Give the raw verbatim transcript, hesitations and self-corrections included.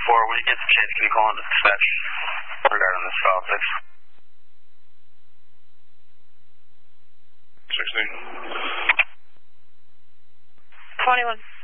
four, when you get the chance, can you call in to dispatch regarding this file, please? sixteen. twenty-one.